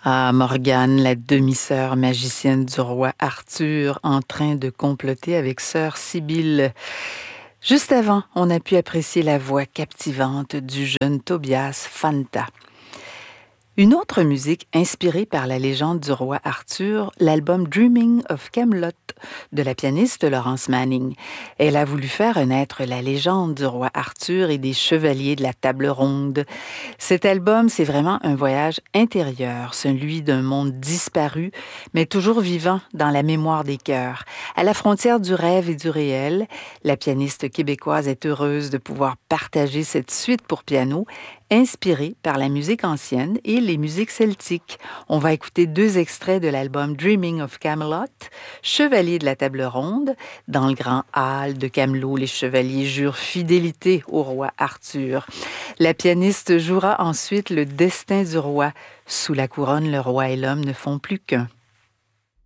Ah, Morgane, la demi-sœur magicienne du roi Arthur, en train de comploter avec sœur Sibylle. Juste avant, on a pu apprécier la voix captivante du jeune Tobias Fanta. Une autre musique inspirée par la légende du roi Arthur, l'album Dreaming of Camelot de la pianiste Laurence Manning. Elle a voulu faire renaître la légende du roi Arthur et des chevaliers de la table ronde. Cet album, c'est vraiment un voyage intérieur, celui d'un monde disparu, mais toujours vivant dans la mémoire des cœurs. À la frontière du rêve et du réel, la pianiste québécoise est heureuse de pouvoir partager cette suite pour piano inspirée par la musique ancienne et les musiques celtiques. On va écouter 2 extraits de l'album Dreaming of Camelot, Chevalier de la table ronde. Dans le grand hall de Camelot, les chevaliers jurent fidélité au roi Arthur. La pianiste jouera ensuite le destin du roi. Sous la couronne, le roi et l'homme ne font plus qu'un.